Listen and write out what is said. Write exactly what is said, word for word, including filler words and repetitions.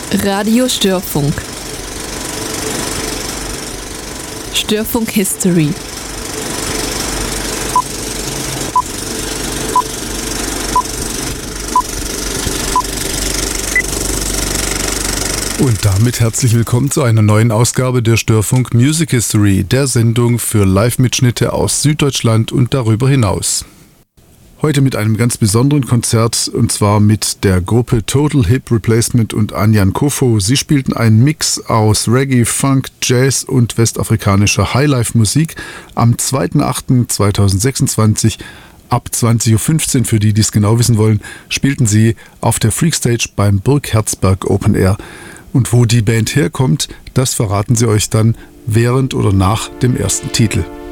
Radio Störfunk. Störfunk History. Und damit herzlich willkommen zu einer neuen Ausgabe der Störfunk Music History, der Sendung für Live-Mitschnitte aus Süddeutschland und darüber hinaus. Heute mit einem ganz besonderen Konzert, und zwar mit der Gruppe Total Hip Replacement und Anjan Kofo. Sie spielten einen Mix aus Reggae, Funk, Jazz und westafrikanischer Highlife-Musik am zweiter achter zweitausendsechsundzwanzig. Ab zwanzig Uhr fünfzehn, für die, die es genau wissen wollen, spielten sie auf der Freakstage beim Burg Herzberg Open Air. Und wo die Band herkommt, das verraten sie euch dann während oder nach dem ersten Titel.